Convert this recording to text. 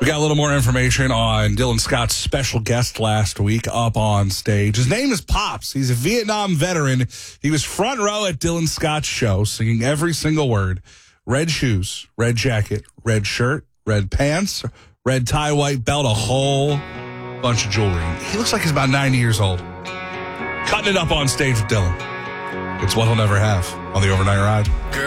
We got a little more information on Dylan Scott's special guest last week up on stage. His name is Pops. He's a Vietnam veteran. He was front row at Dylan Scott's show, singing every single word. Red shoes, red jacket, red shirt, red pants, red tie, white belt, a whole bunch of jewelry. He looks like he's about 90 years old. Cutting it up on stage with Dylan. It's what he'll never have on the Overnight Ride.